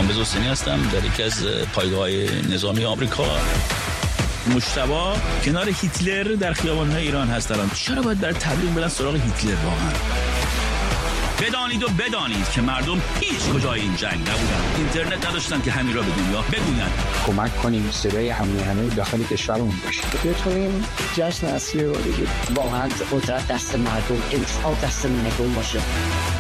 کامبیز حسینی هستم در یکی از پایگاه‌های نظامی آمریکا. مجتبی کنار هیتلر در خیابان‌های ایران هستن. چرا باید برای تبلیغ برن سراغ هیتلر واقعا؟ بدانید و بدانید که مردم هیچ کجای این جنگ نبودن. اینترنت نداشتن که همین را به دنیا بگوین. کمک کنیم صدای همه داخل کشورمون باشه. بتونیم جشن اصلی رو بگیریم. واقعا قدرت دست مردم، انصاف دست مردم باشه.